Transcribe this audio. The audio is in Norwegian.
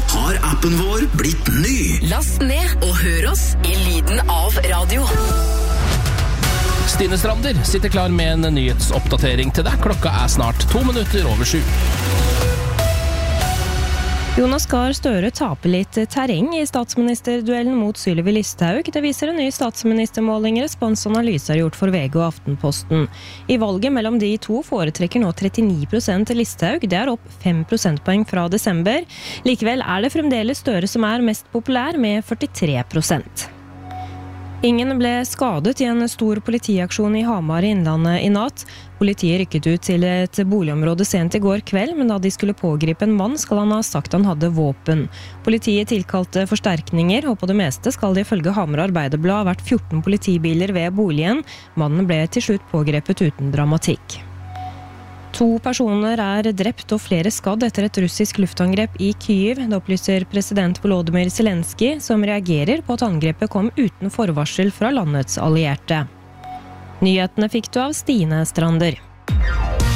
har appen vår blitt ny. Last ned og hør oss i lyden av radio. Stine Strander sitter klar med en nyhetsoppdatering til deg. Klokka snart 7:02. Jonas Gahr Støre taper litt terreng i statsministerduellen mot Sylvi Listhaug. Det viser en ny statsministermåling Respons Analyse har gjort for VG og Aftenposten. I valget mellom de to foretrekker nå 39% til Listhaug. Det er opp 5 prosentpoeng fra desember. Likevel er det fremdeles Støre som er mest populær med 43%. Ingen ble skadet i en stor politiaksjon i Hamar i Innlandet i natt. Politiet rykket ut til et boligområde sent i går kveld, men da de skulle pågripe en mann skal han ha sagt han hadde våpen. Politiet tilkalte forsterkninger, og på det meste skal det ifølge Hamar Arbeiderblad ha vært 14 politibiler ved boligen. Mannen ble til slutt pågrepet uten dramatikk. 2 personer er drept og flere skadd etter et russisk luftangrep i Kyiv. Det opplyser president Volodymyr Zelensky, som reagerer på at angrepet kom uten forvarsel fra landets allierte. Nyhetene fikk du av Stine Strander.